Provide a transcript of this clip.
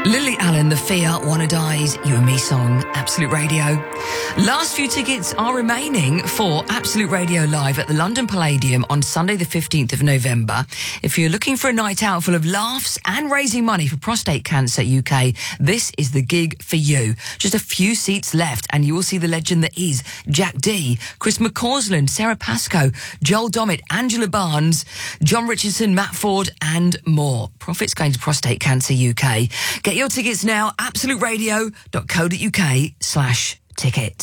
Lily Allen, The Fear, Wanna Die's You and Me song, Absolute Radio. Last few tickets are remaining for Absolute Radio Live at the London Palladium on Sunday the 15th of November. If you're looking for a night out full of laughs and raising money for Prostate Cancer UK, this is the gig for you. Just a few seats left and you will see the legend that is Jack D, Chris McCausland, Sarah Pascoe, Joel Dommett, Angela Barnes, John Richardson, Matt Ford and more. Profits going to Prostate Cancer UK. Get your tickets now, absoluteradio.co.uk/tickets.